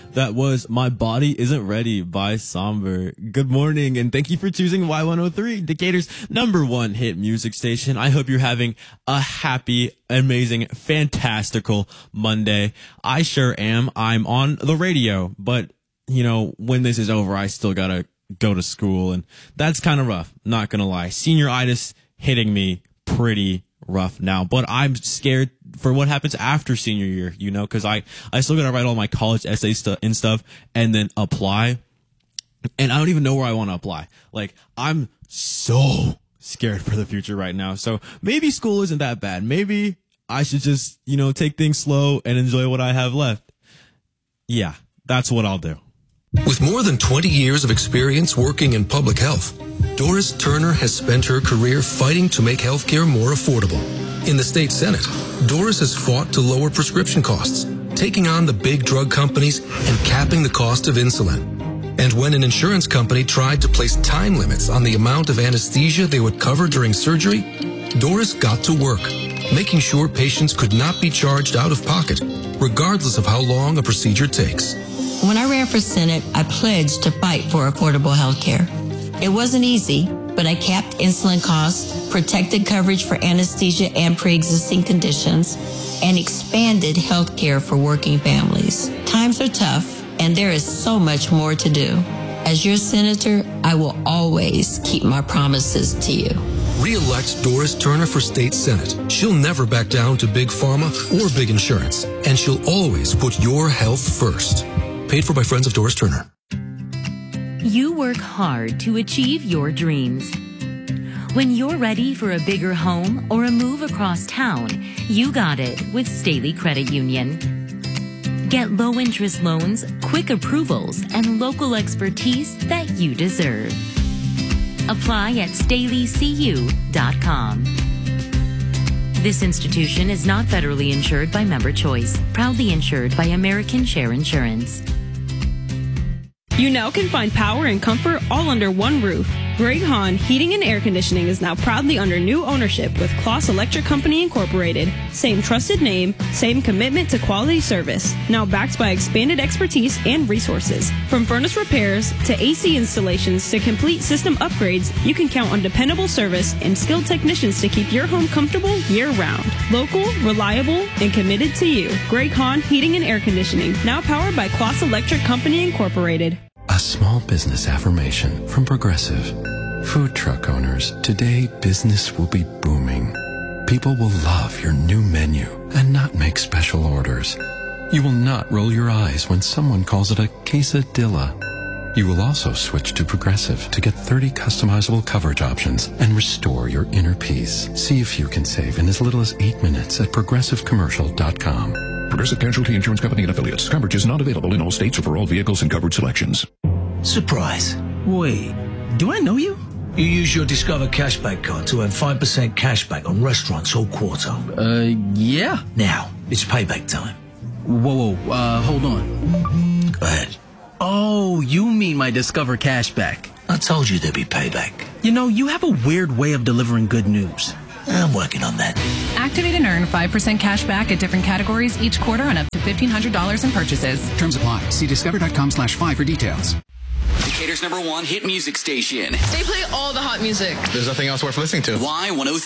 That was My Body Isn't Ready by Somber. Good morning, and thank you for choosing Y103, Decatur's #1 hit music station. I hope you're having a happy, amazing, fantastical Monday. I sure am. I'm on the radio, but, you know, when this is over, I still gotta go to school, and that's kind of rough, not gonna lie. Senioritis hitting me pretty rough now, but I'm scared for what happens after senior year, you know, because I still gotta write all my college essays and stuff and then apply, and I don't even know where I want to apply. Like, I'm so scared for the future right now. So maybe school isn't that bad. Maybe I should just, you know, take things slow and enjoy what I have left. Yeah, that's what I'll do. With more than 20 years of experience working in public health, Doris Turner has spent her career fighting to make healthcare more affordable. In the state Senate, Doris has fought to lower prescription costs, taking on the big drug companies and capping the cost of insulin. And when an insurance company tried to place time limits on the amount of anesthesia they would cover during surgery, Doris got to work, making sure patients could not be charged out of pocket, regardless of how long a procedure takes. When I ran for Senate, I pledged to fight for affordable health care. It wasn't easy, but I capped insulin costs, protected coverage for anesthesia and pre-existing conditions, and expanded health care for working families. Times are tough, and there is so much more to do. As your senator, I will always keep my promises to you. Re-elect Doris Turner for state Senate. She'll never back down to big pharma or big insurance, and she'll always put your health first. Paid for by Friends of Doris Turner. You work hard to achieve your dreams. When you're ready for a bigger home or a move across town, you got it with Staley Credit Union. Get low-interest loans, quick approvals, and local expertise that you deserve. Apply at StaleyCU.com. This institution is not federally insured by Member Choice, proudly insured by American Share Insurance. You now can find power and comfort all under one roof. Greg Hahn Heating and Air Conditioning is now proudly under new ownership with Kloss Electric Company Incorporated. Same trusted name, same commitment to quality service. Now backed by expanded expertise and resources. From furnace repairs to AC installations to complete system upgrades, you can count on dependable service and skilled technicians to keep your home comfortable year-round. Local, reliable, and committed to you. Greg Hahn Heating and Air Conditioning, now powered by Kloss Electric Company Incorporated. A small business affirmation from Progressive. Food truck owners, today business will be booming. People will love your new menu and not make special orders. You will not roll your eyes when someone calls it a quesadilla. You will also switch to Progressive to get 30 customizable coverage options and restore your inner peace. See if you can save in as little as 8 minutes at progressivecommercial.com. Progressive Casualty Insurance Company and Affiliates. Coverage is not available in all states or for all vehicles and coverage selections. Surprise. Wait, do I know you? You use your Discover Cashback card to earn 5% cashback on restaurants all quarter. Yeah. Now, it's payback time. Whoa, hold on. Go ahead. Oh, you mean my Discover Cashback. I told you there'd be payback. You know, you have a weird way of delivering good news. I'm working on that. Activate and earn 5% cash back at different categories each quarter on up to $1,500 in purchases. Terms apply. See discover.com/5 for details. Decatur's #1 hit music station. They play all the hot music. There's nothing else worth listening to. Y103.